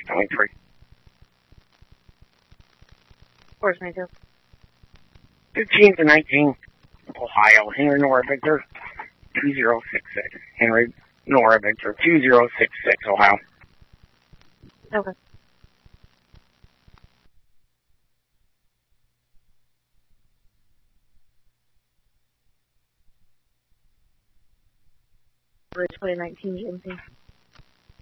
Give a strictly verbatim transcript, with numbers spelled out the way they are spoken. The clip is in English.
twenty-three. Where's my two? fifteen to nineteen, Ohio. Henry Nora Victor, two zero six six. Henry Nora Victor, two zero six six, Ohio. Okay. twenty nineteen G M T.